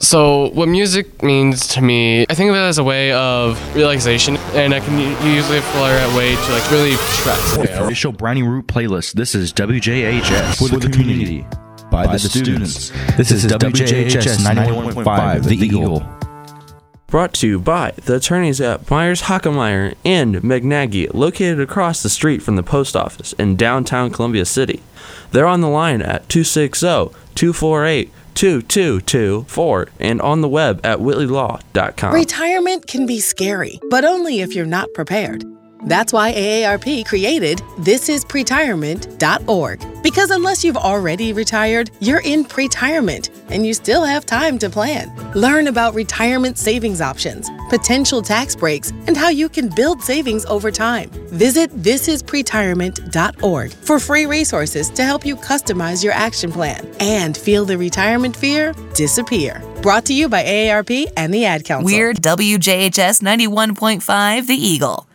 So what music means to me, I think of it as a way of relaxation, and I can usually flair a way to like really stress. Official Brownie Root playlist. This is WJHS for the community, by the students. This is WJHS 91.5, The Eagle. Brought to you by the attorneys at Myers Hockemeyer and McNaghy, located across the street from the post office in downtown Columbia City. They're on the line at 260-248-2224 and on the web at whitleylaw.com. Retirement can be scary, but only if you're not prepared. That's why AARP created thisispretirement.org. Because unless you've already retired, you're in pretirement, and you still have time to plan. Learn about retirement savings options, potential tax breaks, and how you can build savings over time. Visit thisispretirement.org for free resources to help you customize your action plan and feel the retirement fear disappear. Brought to you by AARP and the Ad Council. We're WJHS 91.5 The Eagle.